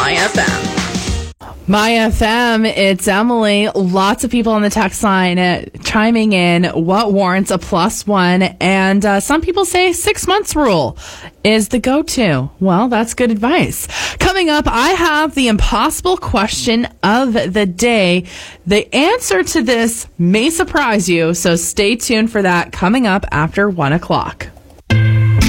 My FM. My FM, it's Emily. Lots of people on the text line chiming in. What warrants a +1? And some people say 6 months rule is the go-to. Well, that's good advice. Coming up, I have the impossible question of the day. The answer to this may surprise you, so stay tuned for that coming up after 1 o'clock.